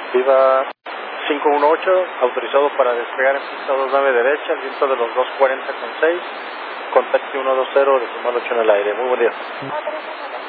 Viva 518, autorizado para despegar en pista 29 derecha, el viento de los 240 con 6, contacto 120, decimal 8 en el aire. Muy buen día.